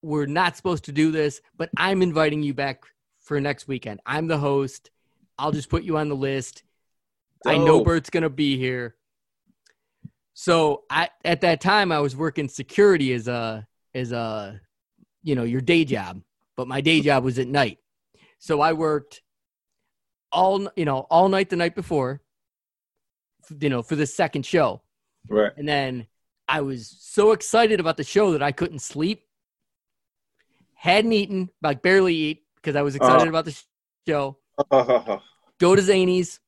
we're not supposed to do this, but I'm inviting you back for next weekend. I'm the host. I'll just put you on the list. I know Bert's going to be here. So at that time, I was working security as a your day job, but my day job was at night. So I worked all night the night before, for the second show. Right. And then I was so excited about the show that I couldn't sleep. Hadn't eaten, like barely eat, because I was excited about the show. Go to Zanies.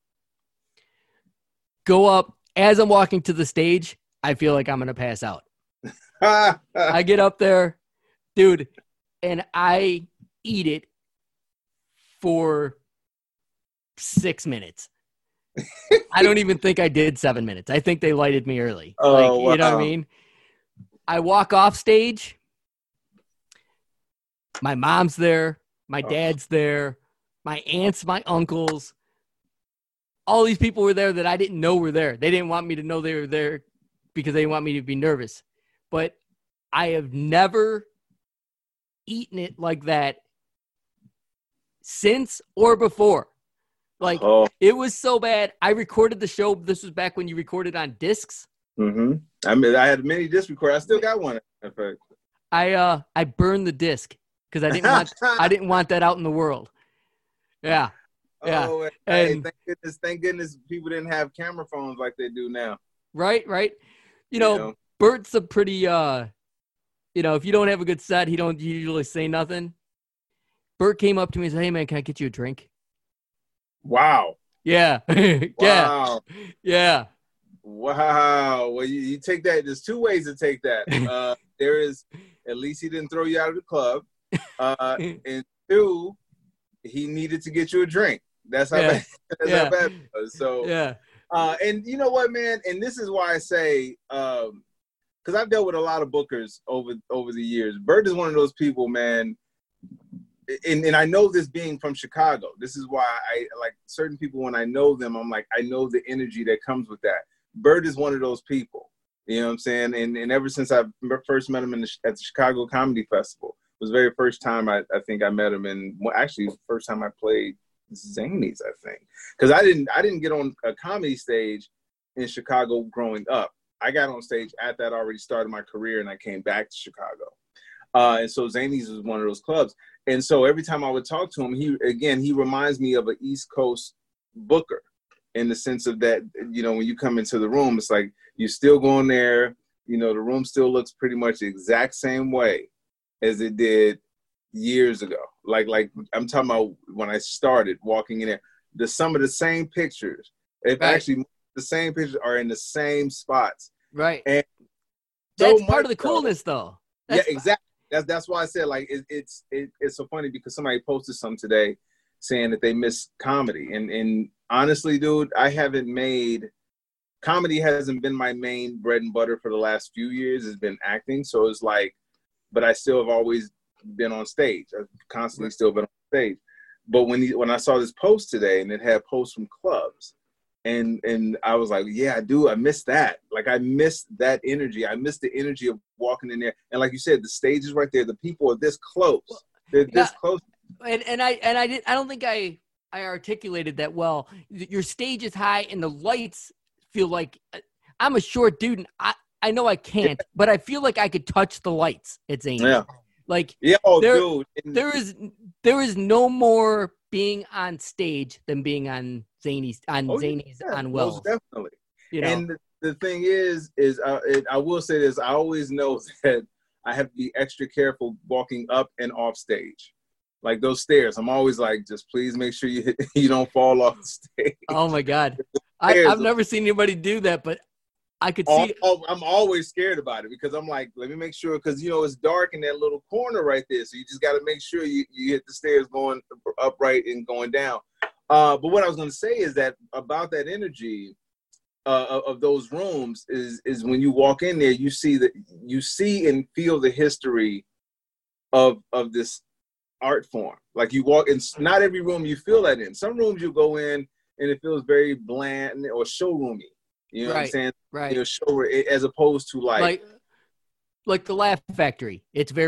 Go up. As I'm walking to the stage, I feel like I'm going to pass out. I get up there, dude, and I eat it for 6 minutes. I don't even think I did 7 minutes. I think they lighted me early. Wow. You know what I mean? I walk off stage. My mom's there. My dad's there. My aunts, my uncles. All these people were there that I didn't know were there. They didn't want me to know they were there because they didn't want me to be nervous. But I have never eaten it like that since or before. It was so bad. I recorded the show. This was back when you recorded on discs. Mm-hmm. I mean, I had many disc recorders. I still got one. In fact, I burned the disc because I didn't want that out in the world. Yeah. Yeah. Oh, hey, thank goodness people didn't have camera phones like they do now. Right. Bert's a pretty if you don't have a good set, he don't usually say nothing. Bert came up to me and said, "Hey man, can I get you a drink?" Wow. Yeah. Wow. Yeah. Wow. Well, you take that. There's two ways to take that. There is, at least he didn't throw you out of the club. And two, he needed to get you a drink. That's how bad it was. So, and you know what, man? And this is why I say, because I've dealt with a lot of bookers over the years. Bert is one of those people, man. And I know this being from Chicago. This is why I like certain people. When I know them, I'm like, I know the energy that comes with that. Bert is one of those people. You know what I'm saying? And ever since I first met him at the Chicago Comedy Festival, it was the very first time I think I met him. And actually, the first time I played Zanies, I think, because I didn't get on a comedy stage in Chicago growing up. I got on stage at that, already started my career, and I came back to Chicago. And so Zanies was one of those clubs. And so every time I would talk to him, he reminds me of an East Coast booker in the sense of that, when you come into the room, it's like you're still going there, the room still looks pretty much the exact same way as it did years ago. Like I'm talking about when I started walking in there, some of the same pictures, actually the same pictures are in the same spots. Right. And that's part of the coolness though. Exactly. That's why I said, like, it's so funny because somebody posted something today saying that they miss comedy. And honestly, dude, comedy hasn't been my main bread and butter for the last few years. It's been acting. So it's like, but I still have always been on stage. I've constantly still been on stage. But when I saw this post today and it had posts from clubs, and I was like, yeah, I do. I miss that. Like, I miss that energy. I miss the energy of walking in there. And like you said, the stage is right there. The people are this close. They're this close. And I don't think I articulated that well. Your stage is high and the lights feel like I'm a short dude. And I know I can't, but I feel like I could touch the lights at Zanies. Yeah. Like, dude. There is no more being on stage than being on Zanies on Wells. Most definitely. And the thing is I will say this: I always know that I have to be extra careful walking up and off stage, like those stairs. I'm always like, just please make sure you don't fall off the stage. Oh my God, I've never seen anybody do that, but I could see. I'm always scared about it because I'm like, let me make sure, because it's dark in that little corner right there, so you just got to make sure you hit the stairs going upright and going down. But what I was going to say is that about that energy of those rooms is when you walk in there, you see and feel the history of this art form. Like, you walk in, not every room you feel that in. Some rooms you go in and it feels very bland or showroomy. You know what I'm saying? Right. Show, as opposed to like the Laugh Factory. It's very